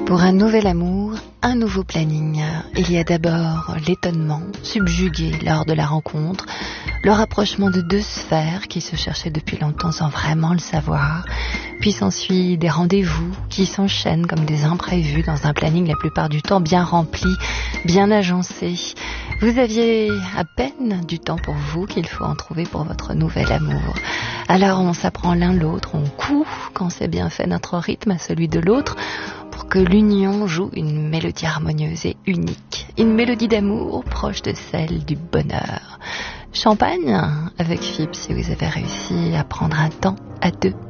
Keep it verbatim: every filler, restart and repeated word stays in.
Pour un nouvel amour, un nouveau planning. Il y a d'abord l'étonnement, subjugué lors de la rencontre, le rapprochement de deux sphères qui se cherchaient depuis longtemps sans vraiment le savoir, puis s'ensuit des rendez-vous qui s'enchaînent comme des imprévus dans un planning la plupart du temps bien rempli, bien agencé. Vous aviez à peine du temps pour vous qu'il faut en trouver pour votre nouvel amour. Alors on s'apprend l'un l'autre, on coud quand c'est bien fait notre rythme à celui de l'autre, pour que l'union joue une mélodie harmonieuse et unique, une mélodie d'amour proche de celle du bonheur. Champagne avec Philippe si vous avez réussi à prendre un temps à deux.